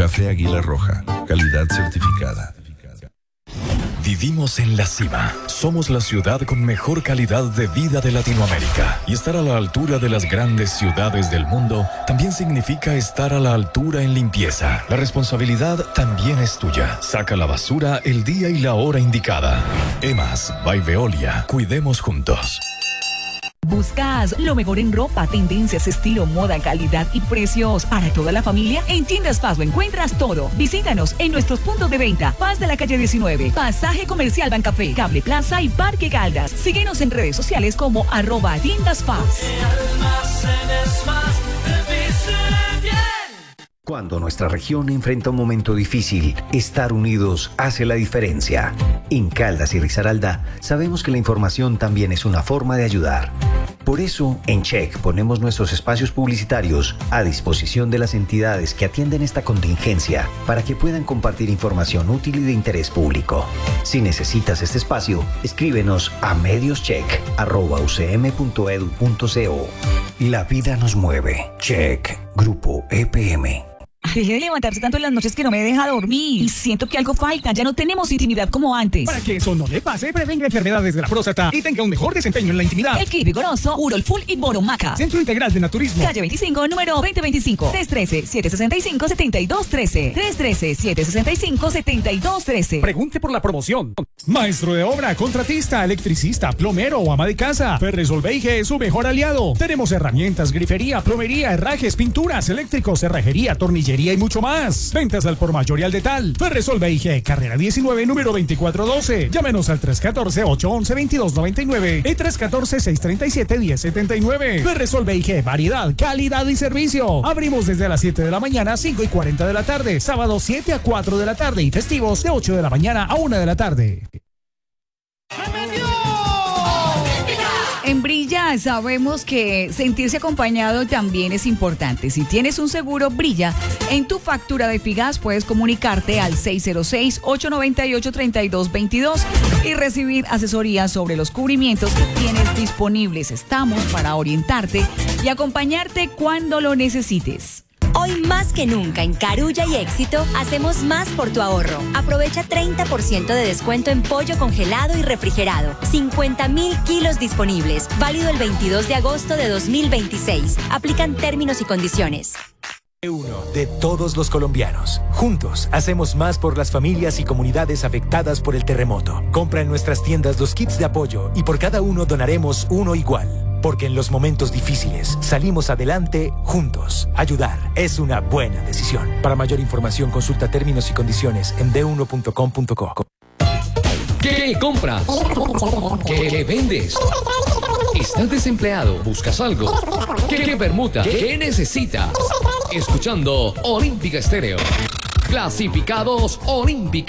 Café Águila Roja, calidad certificada. Vivimos en la cima. Somos la ciudad con mejor calidad de vida de Latinoamérica. Y estar a la altura de las grandes ciudades del mundo también significa estar a la altura en limpieza. La responsabilidad también es tuya. Saca la basura el día y la hora indicada. EMAS by Veolia. Cuidemos juntos. ¿Buscas lo mejor en ropa, tendencias, estilo, moda, calidad y precios para toda la familia? En Tiendas Paz lo encuentras todo. Visítanos en nuestros puntos de venta: Paz de la calle 19, Pasaje Comercial Bancafé, Cable Plaza y Parque Caldas. Síguenos en redes sociales como @Tiendas Paz. Cuando nuestra región enfrenta un momento difícil, estar unidos hace la diferencia. En Caldas y Risaralda sabemos que la información también es una forma de ayudar. Por eso, en Check ponemos nuestros espacios publicitarios a disposición de las entidades que atienden esta contingencia para que puedan compartir información útil y de interés público. Si necesitas este espacio, escríbenos a medioscheck@ucm.edu.co. La vida nos mueve. Check. Grupo EPM. Dejé de levantarse tanto en las noches que no me deja dormir. Y siento que algo falta. Ya no tenemos intimidad como antes. Para que eso no le pase, prevenga enfermedades de la próstata y tenga un mejor desempeño en la intimidad. El Kit Vigoroso, Urol Full y Boromaca. Centro Integral de Naturismo. Calle 25, número 2025. 313-765-7213. 313-765-7213. Pregunte por la promoción. Maestro de obra, contratista, electricista, plomero o ama de casa. Ferresol Beige es su mejor aliado. Tenemos herramientas, grifería, plomería, herrajes, pinturas, eléctricos, cerrajería, tornillería y mucho más. Ventas al por mayor y al detal. Ferresol Beige, carrera 19, número 2412. Llámenos al 314-811-2299 y 314-637-1079. Ferresol Beige, variedad, calidad y servicio. Abrimos desde las 7 de la mañana a 5:40 de la tarde. Sábado 7 a 4 de la tarde y festivos de 8 de la mañana a 1 de la tarde. En Brilla sabemos que sentirse acompañado también es importante. Si tienes un seguro Brilla, en tu factura de Figas puedes comunicarte al 606-898-3222 y recibir asesoría sobre los cubrimientos que tienes disponibles. Estamos para orientarte y acompañarte cuando lo necesites. Hoy más que nunca en Carulla y Éxito hacemos más por tu ahorro. Aprovecha 30% de descuento en pollo congelado y refrigerado. 50,000 kilos disponibles. Válido el 22 de agosto de 2026. Aplican términos y condiciones. Uno de todos los colombianos. Juntos hacemos más por las familias y comunidades afectadas por el terremoto. Compra en nuestras tiendas los kits de apoyo y por cada uno donaremos uno igual. Porque en los momentos difíciles salimos adelante juntos. Ayudar es una buena decisión. Para mayor información consulta términos y condiciones en d1.com.co. ¿Qué compras? ¿Qué vendes? ¿Estás desempleado? ¿Buscas algo? ¿Qué permuta? ¿Qué necesitas? Escuchando Olímpica Estéreo. Clasificados Olímpica.